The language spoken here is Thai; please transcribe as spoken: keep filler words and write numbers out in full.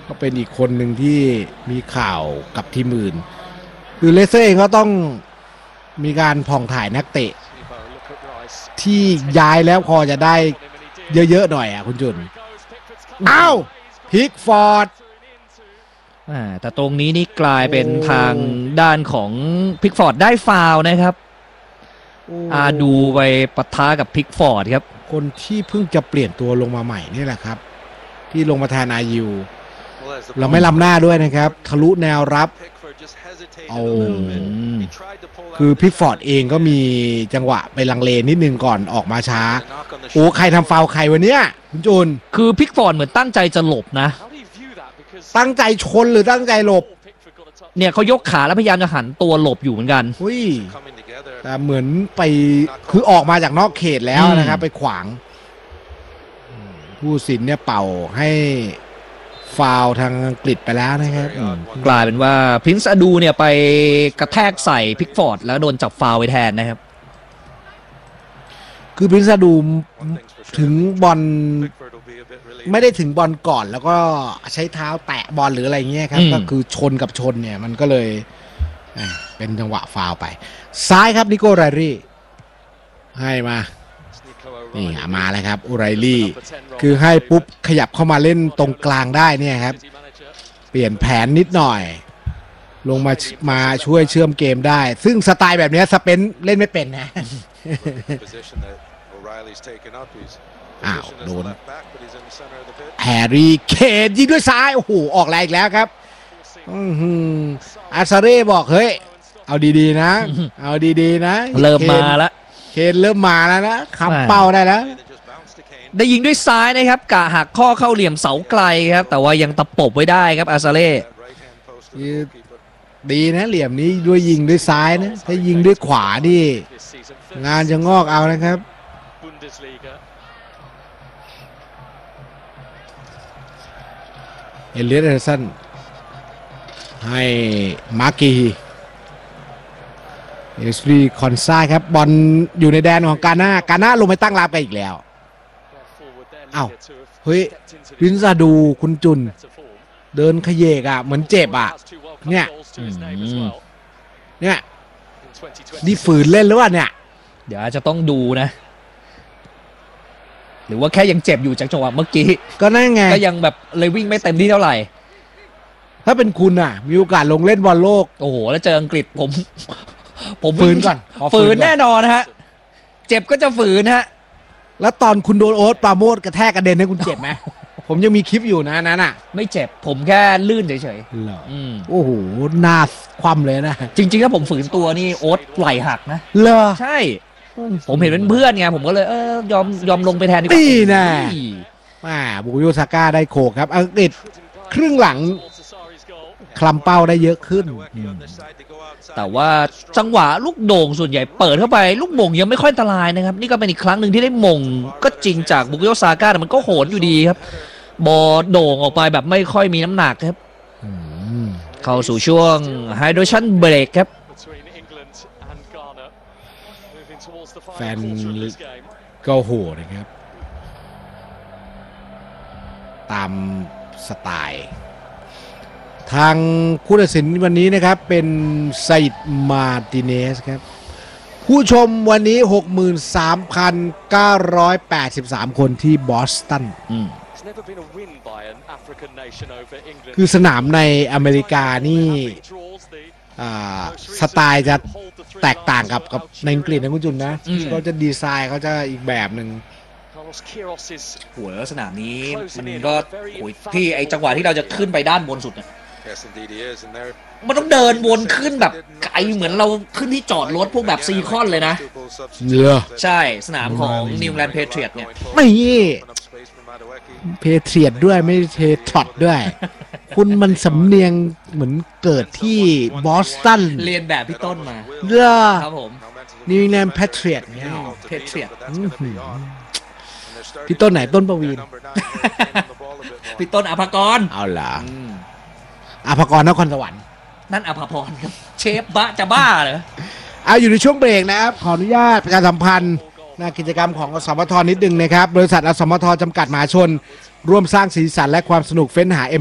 ก็เป็นอีกคนหนึ่งที่มีข่าวกับทีมอื่นคือเลสเตอร์เองก็ต้องมีการผ่องถ่ายนักเตะที่ย้ายแล้วพอจะได้เยอะๆหน่อยอ่ะคุณจุนอ้าวพิกฟอร์ดแต่ตรงนี้นี่กลายเป็นทางด้านของพิกฟอร์ดได้ฟาวล์นะครับอาดูไปปะทะกับพิกฟอร์ดครับคนที่เพิ่งจะเปลี่ยนตัวลงมาใหม่นี่แหละครับที่ลงมาแทนอายูเราไม่ล้ำหน้าด้วยนะครับทะลุแนวรับเอาคือพิกฟอร์ดเองก็มีจังหวะไปลังเลนิดนึงก่อนออกมาช้าโอ้ใครทำฟาวล์ใครวะเนี่ยคุณจูนคือพิกฟอร์ดเหมือนตั้งใจจะหลบนะตั้งใจชนหรือตั้งใจหลบเนี่ยเขายกขาแล้วพยายามจะหันตัวหลบอยู่เหมือนกันอุ้ยแต่เหมือนไปคือออกมาจากนอกเขตแล้วนะครับไปขวางผู้สินเนี่ยเป่าให้ฟาวทางอังกฤษไปแล้วนะครับกลายเป็นว่าพรินซ์อดูเนี่ยไปกระแทกใส่พิกฟอร์ดแล้วโดนจับฟาวไว้แทนนะครับคือพรินซ์อดูถึงบอลไม่ได้ถึงบอลก่อนแล้วก็ใช้เท้าแตะบอลหรืออะไรเงี้ยครับก็คือชนกับชนเนี่ยมันก็เลยเป็นจังหวะฟาวไปซ้ายครับนิโก้ไรรี่ให้มานี่มาแล้วครับอูไรลี่คือให้ปุ๊บขยับเข้ามาเล่นตรงกลางได้เนี่ยครับเปลี่ยนแผนนิดหน่อยลงมามาช่วยเชื่อมเกมได้ซึ่งสไตล์แบบนี้สเปนเล่นไม่เป็นนะอ้าวโดนแฮร์รี่เคนยิงด้วยซ้ายโอ้โหออกแรงอีกแล้วครับอาซาเร่บอกเฮ้ยเอาดีๆนะเอาดีๆนะเริ่มมาแล้วเคนเริ่มมาแล้วนะขับเป้าได้แล้วได้ยิงด้วยซ้ายนะครับกะหักข้อเข้าเหลี่ยมเสาไกลครับแต่ว่ายังตะปบไว้ได้ครับอาซาเร่ดีนะเหลี่ยมนี้ด้วยยิงด้วยซ้ายนะถ้ายิงด้วยขวานี่งานจะงอกเอานะครับเอเลียส เอเดอร์สันให้มาร์กีเอสวีคอนซ่าครับบอลอยู่ในแดนของกาน่ากาน่าลงไปตั้งรับกันอีกแล้วอ้าวเฮ้ยพินซาดูคุณจุนเดินขยเยกอ่ะเหมือนเจ็บอ่ะเนี่ยเนี่ยนี่ฝืนเล่นหรือว่าเนี่ยเดี๋ยวจะต้องดูนะหรือว่าแค่ยังเจ็บอยู่จากจังหวะเมื่อกี้ก็นั่นไงก็ยังแบบเลยวิ่งไม่เต็มที่เท่าไหร่ถ้าเป็นคุณอ่ะมีโอกาสลงเล่นบอลโลกโอ้โหแล้วเจออังกฤษผมผมฝืนก่อนฝืนแน่นอนฮะเจ็บก็จะฝืนฮะแล้วตอนคุณโดนโอ๊ตปราโมทกระแทกกระเด็นให้คุณเจ็บไหมผมยังมีคลิปอยู่นะนั้นอ่ะไม่เจ็บผมแค่ลื่นเฉยๆเหรอโอ้โหหน้าคว่ำเลยนะจริงๆถ้าผมฝืนตัวนี่โอ๊ตไหล่หักนะเหรอใช่ผมเห็นเป็นเพื่อนไงผมก็เลยเออยอมยอมลงไปแทนดีกว่านี่นะมาบุโยซาก้าได้โขกครับอังกฤษครึ่งหลังคลำเป้าได้เยอะขึ้นแต่ว่าจังหวะลูกโด่งส่วนใหญ่เปิดเข้าไปลูกโด่งยังไม่ค่อยอันตรายนะครับนี่ก็เป็นอีกครั้งหนึ่งที่ได้มงก็จริงจากบุโยซาก้าแต่มันก็โหนอยู่ดีครับบอลโด่งออกไปแบบไม่ค่อยมีน้ำหนักครับเข้าสู่ช่วงไฮโดรชันเบรกครับแฟนก็โหนะครับตามสไตล์ทางผู้ตัดสินวันนี้นะครับเป็นไซด์มาร์ติเนสครับผู้ชมวันนี้ หกหมื่นสามพันเก้าร้อยแปดสิบสาม คนที่บอสตันคือสนามในอเมริกานี่สไตล์จะแตกต่างกับกับในอังกฤษนะคุณจุนนะเขาจะดีไซน์เขาจะอีกแบบหนึ่งหัวแล้วสนามนี้มันก็โอ้ยที่ไอจังหวะที่เราจะขึ้นไปด้านบนสุดเนี่ยมันต้องเดินวนขึ้นแบบไกลเหมือนเราขึ้นที่จอดรถพวกแบบซีคอนเลยนะใช่สนามของนิวแลนด์เพเทรียตเนี่ยไม่เพเทรียตด้วยไม่เพเทรอตด้วยคุณมันสำเนียงเหมือนเกิดที่บอสตันเรียนแบบพี่ต้นมาเด้อครับผมนิวแลนด์เพเทรียตเนี่ยเพเทรียตพี่ต้นไหนต้นประวีณพี่ต้นอภกรเอาล่ะอภกรนครสวรรค์นั่นอภพรครับเชฟบ้าจะบ้าเหรอเอาอยู่ในช่วงเบรกนะครับขออนุญาตประชาสัมพันธ์นะกิจกรรมของอสมทนิดนึงนะครับบริษัทอสมทจำกัดมหาชนร่วมสร้างสีสันและความสนุกเฟ้นหา